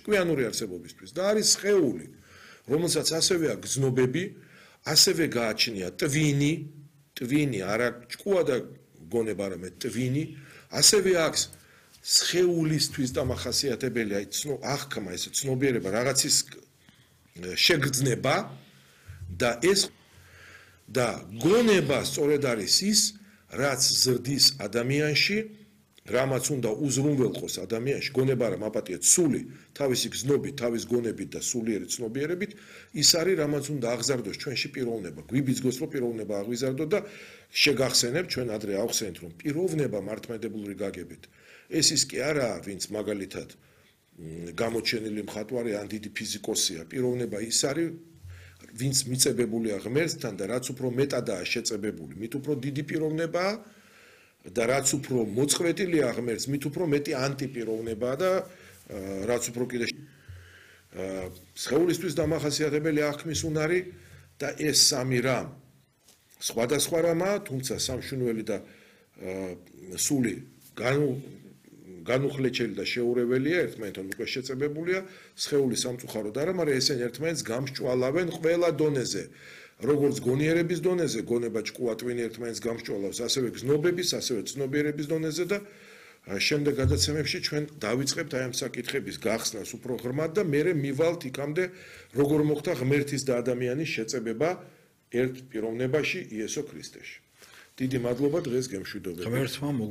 ჭკვიანური არსებობისთვის და არის სხეული, რომელსაც ასევე აქვს გზნობები, ასევე გააჩნია ტვინი, არა ჭკუა და გონება, არამედ ტვინი, ასევე აქვს სხეულისთვის დამახასიათებელი აღქმა, ესე ცნობიერება, რაღაცის შეგრძნება და გონება სწორედ არის ის, რაც ზრდის ადამიანში, რამაც უნდა უზრუნველყოს ადამიანში, გონება არა მაპატია ცული, თავისი გზნობით, თავის გონებით და სულიერი ცნობიერებით, ის არის, რამაც უნდა აღზარდოს ჩვენში პიროვნება. გვიბიძგოს, რომ პიროვნება აღვიზარდო და შეგახსენებთ, ჩვენ ადრე ავხსენეთ, რომ პიროვნება მართლმადიდებლური გაგებით. ეს ის კი არაა, ვინც მაგალითად გამოჩენილი მხატვარი ან დიდი ფიზიკოსია. პიროვნება ის არის, ვინც მიწებებულია ღმერთთან და რაც უფრო მეტადაა შეწებებული, მით უფრო დიდი პიროვნებაა და რაც უფრო მოწყვეტილია ღმერთს, მით უფრო მეტი ანტიპიროვნებაა და რაც უფრო კიდე სხეულისთვის დამახასიათებელი აღქმის უნარი და ეს სამი რამ სხვადასხვა რამაა, თუმცა სამშუნველი და სული განუხლეჩელი და შეურეველია, ერთმანეთთან უკვე შეწებებულია, სხეული სამწუხაროდ არა, მაგრამ ესენი ერთმანეთს გამსჭვალავენ ყველა დონეზე. როგორც გონიერების დონეზე, გონება ჭკუა ტვინი ერთმანეთს გამსჭვალავს, ასევე გზნობების, ასევე ცნობიერების დონეზე და შემდეგ გადაცემებში ჩვენ დავიწყებთ აი ამ საკითხების გახსნას უფრო ღრმად და მერე მივალთ იქამდე, როგორ მოხდა ღმერთის და ადამიანის შეწებება ერთ პიროვნებაში, იესო ქრისტეში. დიდი მადლობა დღეს გემშვიდობებით.